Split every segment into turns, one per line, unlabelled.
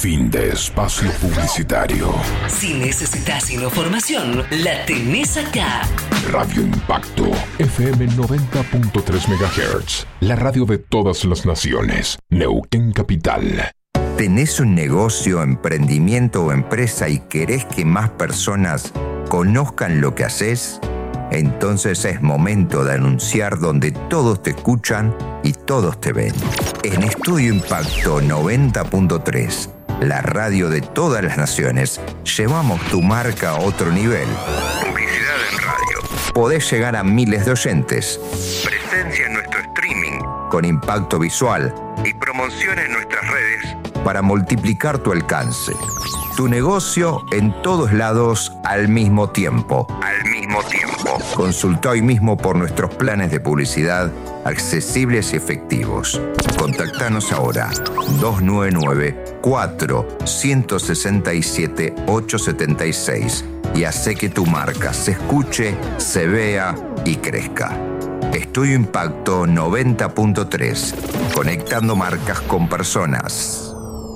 Fin de espacio publicitario.
Si necesitas información, la tenés acá.
Radio Impacto, FM 90.3 MHz. La radio de todas las naciones. Neuquén Capital.
¿Tenés un negocio, emprendimiento o empresa y querés que más personas conozcan lo que haces? Entonces es momento de anunciar donde todos te escuchan y todos te ven. En Estudio Impacto 90.3, la radio de todas las naciones, llevamos tu marca a otro nivel. Publicidad en radio. Podés llegar a miles de oyentes. Presencia en nuestro streaming con impacto visual y promoción en nuestras redes para multiplicar tu alcance. Tu negocio en todos lados al mismo tiempo. Consulta hoy mismo por nuestros planes de publicidad accesibles y efectivos. Contactanos ahora 299-4-167-876 y hace que tu marca se escuche, se vea y crezca. Estudio Impacto 90.3, conectando marcas con personas.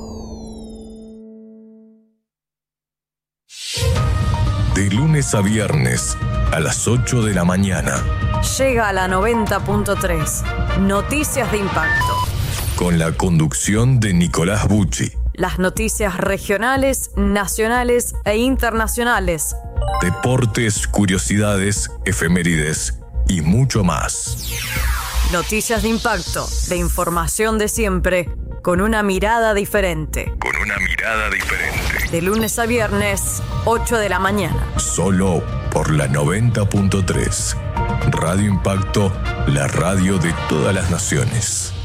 De lunes a viernes, a las 8 de la mañana.
Llega a la 90.3. Noticias de Impacto.
Con la conducción de Nicolás Bucci.
Las noticias regionales, nacionales e internacionales.
Deportes, curiosidades, efemérides y mucho más.
Noticias de Impacto, de información de siempre, con una mirada diferente. De lunes a viernes, 8 de la mañana.
Solo por la 90.3. Radio Impacto, la radio de todas las naciones.